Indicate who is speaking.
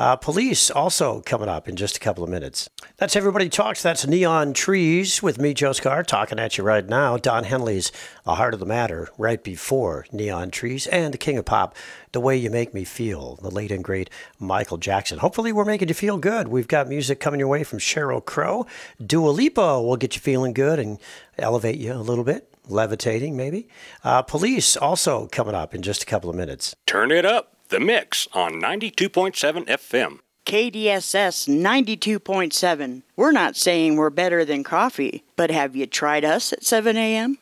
Speaker 1: Police also coming up in just a couple of minutes. That's Everybody Talks. That's Neon Trees with me, Joe Scar, talking at you right now. Don Henley's A Heart of the Matter right before Neon Trees, and the King of Pop, The Way You Make Me Feel, the late and great Michael Jackson. Hopefully we're making you feel good. We've got music coming your way from Sheryl Crow. Dua Lipa will get you feeling good and elevate you a little bit. Levitating, maybe. Police also coming up in just a couple of minutes.
Speaker 2: Turn it up. The Mix on 92.7 FM.
Speaker 3: KDSS 92.7. We're not saying we're better than coffee, but have you tried us at 7 a.m.?